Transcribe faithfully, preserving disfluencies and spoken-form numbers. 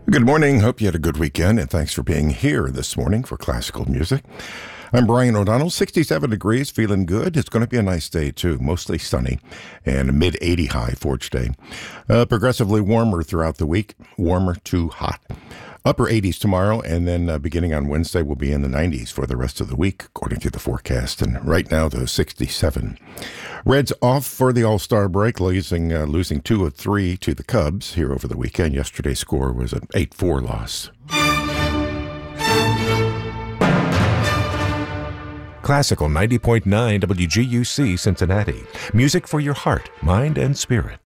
Good morning. Hope you had a good weekend, and thanks for being here this morning for classical music. I'm Brian O'Donnell, sixty-seven degrees, feeling good. It's going to be a nice day, too, mostly sunny, and a mid eighty high for today. Uh, progressively warmer throughout the week, warmer to hot. Upper eighties tomorrow, and then uh, beginning on Wednesday, we'll be in the nineties for the rest of the week, according to the forecast. And right now, the sixty-seven. Reds off for the All-Star break, losing uh, losing two of three to the Cubs here over the weekend. Yesterday's score was an eight four loss. Classical ninety point nine W G U C Cincinnati. Music for your heart, mind, and spirit.